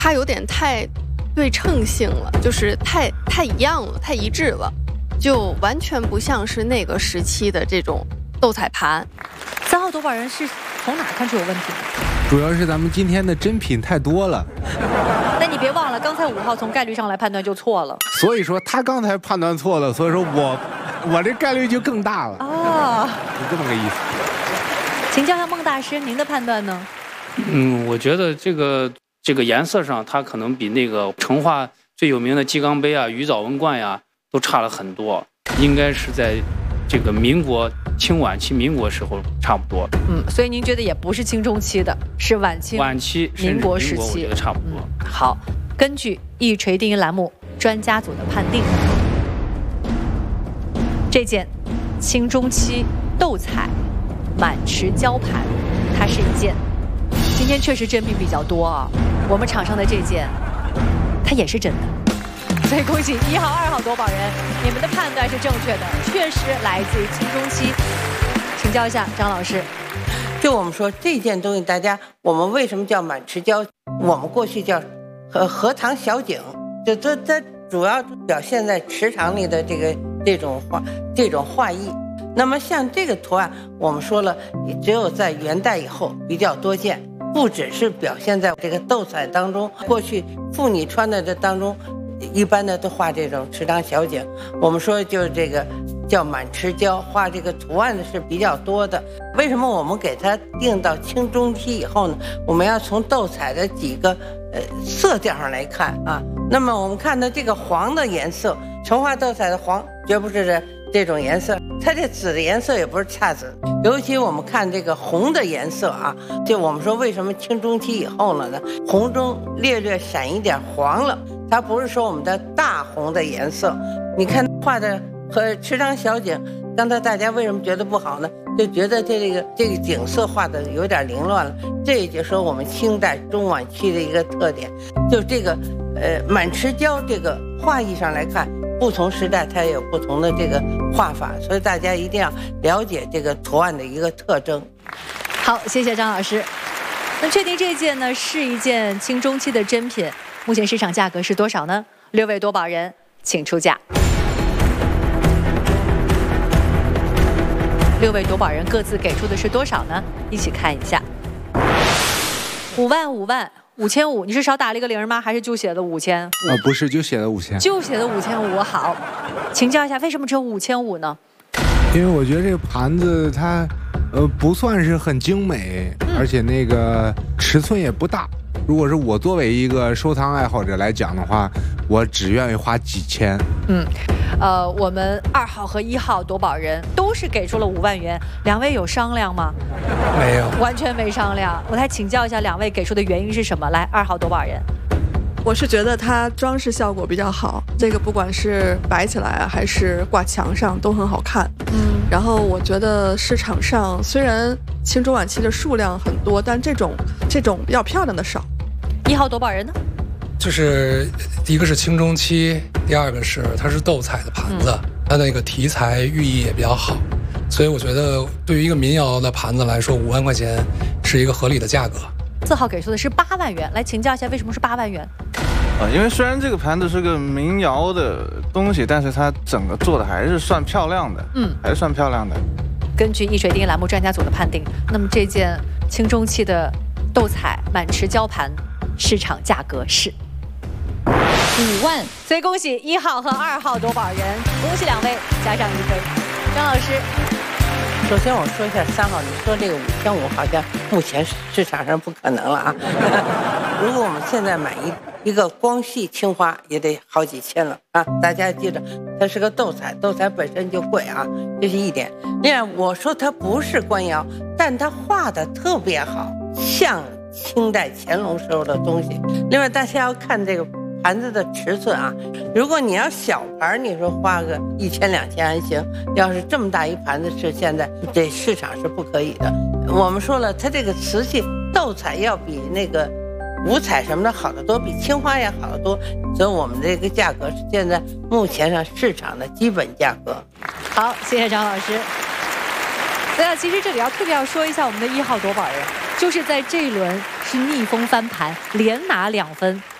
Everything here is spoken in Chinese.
它有点太对称性了，就是太一样了，太一致了，就完全不像是那个时期的这种斗彩盘。 3号夺宝人是从哪看出有问题？ 主要是咱们今天的真品太多了。 那你别忘了，刚才5号从概率上来判断就错了。 所以说他刚才判断错了，所以说我这概率就更大了。 哦， 是这么个意思。 请教一下孟大师，您的判断呢？ 我觉得这个颜色上，它可能比那个成化最有名的鸡缸杯啊、鱼藻纹罐呀都差了很多，应该是在这个民国清晚期民国时候差不多。 所以您觉得也不是清中期的，是晚期民国时期， 我觉得差不多。 好，根据一锤定音栏目专家组的判定，这件清中期斗彩满池胶盘，它是一件今天确实真品比较多啊。我们场上的这件，它也是真的。所以恭喜1号、2号夺宝人，你们的判断是正确的，确实来自于清中期。请教一下张老师， 就我们说这件东西，我们为什么叫满池胶？我们过去叫荷塘小景，就它主要表现在池塘里的这种画意。那么像这个图案，我们说了，只有在元代以后比较多见，不只是表现在这个斗彩当中，过去妇女穿的这当中，一般的都画这种池塘小景。我们说就是这个叫满池胶，画这个图案的是比较多的。为什么我们给它定到清中期以后呢？我们要从斗彩的几个色调上来看啊。那么我们看到这个黄的颜色，成化斗彩的黄绝不是这种颜色，它这紫的颜色也不是恰紫。尤其我们看这个红的颜色啊，就我们说为什么清中期以后了呢？红中略闪一点黄了，它不是说我们的大红的颜色。你看画的和池塘小景，刚才大家为什么觉得不好呢？就觉得这个景色画的有点凌乱了。这也就是说我们清代中晚期的一个特点，就这个满池胶这个画意上来看，不同时代它也有不同的这个画法，所以大家一定要了解这个图案的一个特征。 好，谢谢张老师。那确定这件呢是一件清中期的真品，目前市场价格是多少呢？6位夺宝人请出价。6位夺宝人各自给出的是多少呢？一起看一下。5万、5万、5500，你是少打了一个0吗？还是就写的5000？ 不是，就写的5000。 就写的5500。好，请教一下，为什么只有5500呢？ 因为我觉得这个盘子它不算是很精美，而且那个尺寸也不大。如果是我作为一个收藏爱好者来讲的话，我只愿意花几千。 我们2号和1号夺宝人都是给出了5万元，两位有商量吗？ 没有， 完全没商量。我来请教一下两位给出的原因是什么？来，2号夺宝人。 我是觉得它装饰效果比较好，这个不管是摆起来啊，还是挂墙上都很好看。然后我觉得市场上虽然清中晚期的数量很多，但这种比较漂亮的少。 1号夺宝人呢？ 就是第一个是清中期，第二个是它是斗彩的盘子，它那个题材寓意也比较好，所以我觉得对于一个民谣的盘子来说，5万块钱是一个合理的价格。 4号给出的是8万元，来请教一下为什么是8万元？ 因为虽然这个盘子是个民谣的东西，但是它整个做的还是算漂亮的，还是算漂亮的。 根据一锤定音栏目专家组的判定，那么这件清中期的斗彩满池胶盘市场价格是5万，所以恭喜1号和2号夺宝人，恭喜两位加上1分。张老师， 首先我说一下3号，你说这个5500好像目前市场上不可能了啊。如果我们现在买一个光绪青花也得好几千了啊！大家记着，它是个斗彩，斗彩本身就贵啊，这是一点。另外，我说它不是官窑，但它画的特别好，像清代乾隆时候的东西。另外，大家要看这个盘子的尺寸啊，如果你要小盘，你说花个1000、2000还行，要是这么大一盘子，是现在这市场是不可以的。我们说了，它这个瓷器斗彩要比那个五彩什么的好得多，比青花也好得多，所以我们这个价格是现在目前上市场的基本价格。 好，谢谢张老师。对啊，其实这里要特别要说一下我们的1号夺宝人，就是在这一轮是逆风翻盘，连拿2分。